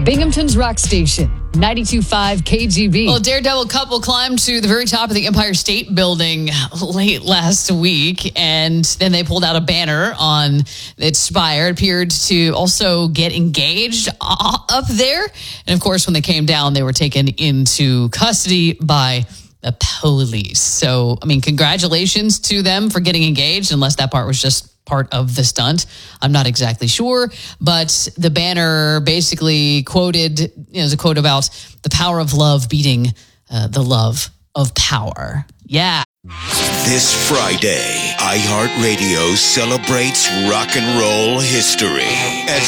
Binghamton's Rock Station, 92.5 KGB. Well, a daredevil couple climbed to the very top of the Empire State Building late last week, and then they pulled out a banner on its spire. It appeared to also get engaged up there. And of course, when they came down, they were taken into custody by the police. So, I mean, congratulations to them for getting engaged, unless that part was just part of the stunt. I'm not exactly sure, but the banner basically quoted, there's a quote about the power of love beating the love of power. Yeah. This Friday, iHeartRadio celebrates rock and roll history as